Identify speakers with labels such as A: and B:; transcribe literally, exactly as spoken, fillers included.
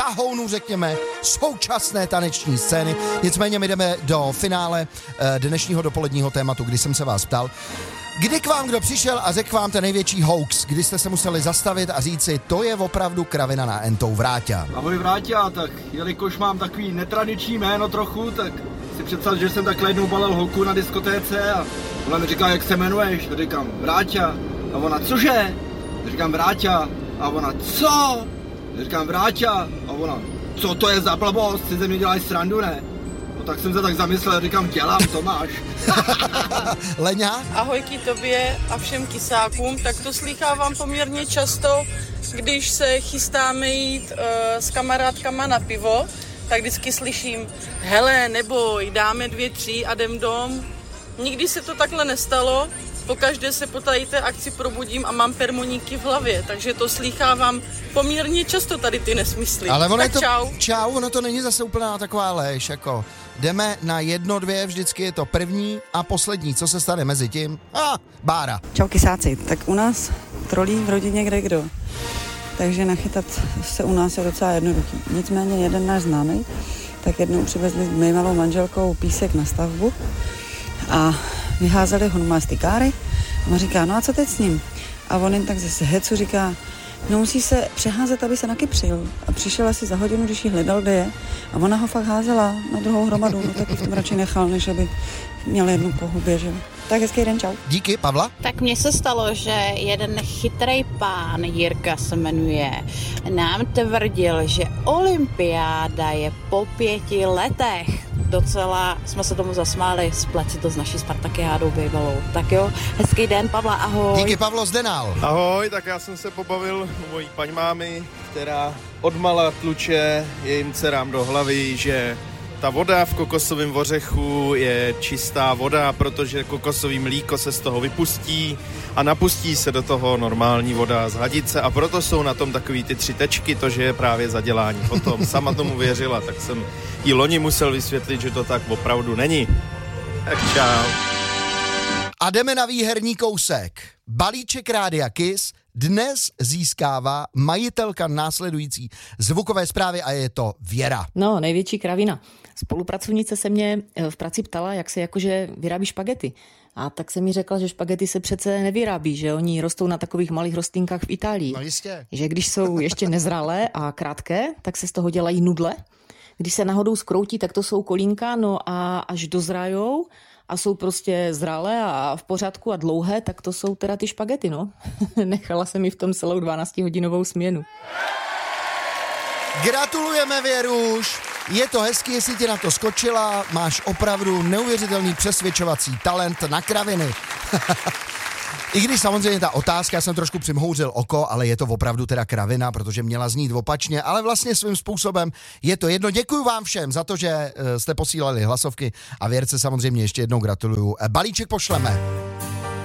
A: tahounů, řekněme, současné taneční scény. Nicméně my jdeme do finále eh, dnešního dopoledního tématu, kdy jsem se vás ptal, kdy k vám kdo přišel a řekl vám ten největší hoax, kdy jste se museli zastavit a říct si, to je opravdu kravina na entou Vráťa.
B: Ahoj Vráťa, tak jelikož mám takový netradiční jméno trochu, tak si představ, že jsem takhle jednou balil holku na diskotéce a ona mi říká, jak se jmenuješ, tak říkám Vráťa a ona cože? Říkám Vráťa a ona co? Říkám Vráťa a ona co to je za blbost, si ze mě děláš srandu, ne? No tak jsem se tak zamyslel, říkám dělám, to máš.
A: Leňa?
C: Ahojky tobě a všem kysákům, tak to slýchávám poměrně často, když se chystáme jít uh, s kamarádkama na pivo, tak vždycky slyším, hele, neboj, dáme dvě, tři a jdem dom. Nikdy se to takhle nestalo, pokaždé se po tady té akci probudím a mám permoníky v hlavě, takže to slýchávám poměrně často tady ty nesmysly.
A: Ale ono
C: tak
A: je to,
C: čau.
A: Čau, ono to není zase úplná taková lež, jako jdeme na jedno, dvě, vždycky je to první a poslední, co se stane mezi tím? A, bára.
D: Čau kysáci, tak u nás trolí v rodině kde kdo, takže nachytat se u nás je docela jednoduchý. Nicméně jeden náš známý, tak jednou přivezli s mým malou manželkou písek na stavbu a vyházeli ho na stykáry a on říká, no a co teď s ním? A on jen tak ze hecu říká, no musí se přeházet, aby se nakypřil. A přišel asi za hodinu, když jí hledal, kde je. A ona ho fakt házela na druhou hromadu, no tak ji v tom radši nechal, než aby měl jednu po hubě, že? Tak hezký den, čau.
A: Díky, Pavla.
E: Tak mně se stalo, že jeden chytrý pán, Jirka se jmenuje, nám tvrdil, že olympiáda je po pěti letech. Docela jsme se tomu zasmáli, splet si to s naší Spartakiádou bývalou. Tak jo, hezký den, Pavla, ahoj.
A: Díky, Pavlo, Zdenál.
F: Ahoj, tak já jsem se pobavil u mojí paňmámy, která odmala tluče jejím dcerám do hlavy, že ta voda v kokosovém ořechu je čistá voda, protože kokosový mlíko se z toho vypustí a napustí se do toho normální voda z hadice a proto jsou na tom takový ty tři tečky, to, že je právě zadělání. Potom sama tomu věřila, tak jsem jí loni musel vysvětlit, že to tak opravdu není. Tak čau.
A: A jdeme na výherní kousek. Balíček Rádia Kiss dnes získává majitelka následující zvukové zprávy a je to Věra.
G: No, největší kravina. Spolupracovnice se mě v práci ptala, jak se jakože vyrábí špagety. A tak se mi řekla, že špagety se přece nevyrábí, že oni rostou na takových malých rostlinkách v Itálii.
A: No jistě.
G: Že když jsou ještě nezralé a krátké, tak se z toho dělají nudle. Když se náhodou skroutí, tak to jsou kolínka, no a až dozrajou a jsou prostě zralé a v pořádku a dlouhé, tak to jsou teda ty špagety, no. Nechala jsem mi v tom celou dvanáctihodinovou směnu.
A: Gratulujeme, Věruš. Je to hezky, jestli ti na to skočila. Máš opravdu neuvěřitelný přesvědčovací talent na kraviny. I když samozřejmě ta otázka, já jsem trošku přimhouřil oko, ale je to opravdu teda kravina, protože měla znít opačně, ale vlastně svým způsobem je to jedno. Děkuji vám všem za to, že jste posílali hlasovky a Věrce samozřejmě ještě jednou gratuluju. Balíček pošleme.